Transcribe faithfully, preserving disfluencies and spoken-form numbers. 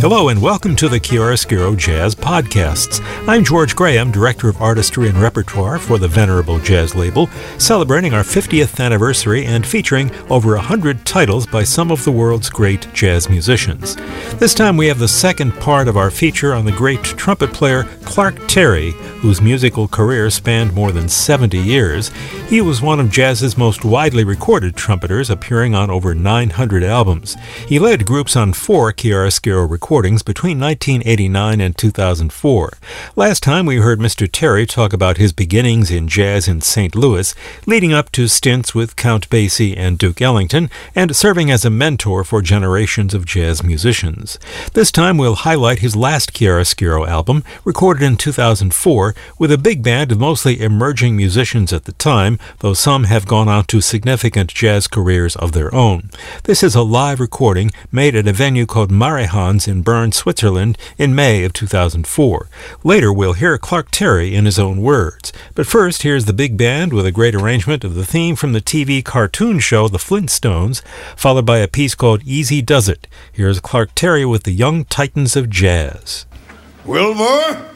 Hello and welcome to the Chiaroscuro Jazz Podcasts. I'm George Graham, Director of Artistry and Repertoire for the Venerable Jazz label, celebrating our fiftieth anniversary and featuring over one hundred titles by some of the world's great jazz musicians. This time we have the second part of our feature on the great trumpet player Clark Terry, whose musical career spanned more than seventy years. He was one of jazz's most widely recorded trumpeters, appearing on over nine hundred albums. He led groups on four chiaroscuro recordings between nineteen eighty-nine and two thousand four. Last time we heard Mister Terry talk about his beginnings in jazz in Saint Louis, leading up to stints with Count Basie and Duke Ellington, and serving as a mentor for generations of jazz musicians. This time we'll highlight his last chiaroscuro album, recorded in two thousand four, with a big band of mostly emerging musicians at the time, though some have gone on to significant jazz careers of their own. This is a live recording made at a venue called Marihans in Bern, Switzerland, in May of two thousand four. Later we'll hear Clark Terry in his own words. But first, here's the big band with a great arrangement of the theme from the T V cartoon show The Flintstones, followed by a piece called Easy Does It. Here's Clark Terry with the Young Titans of Jazz. Wilbur?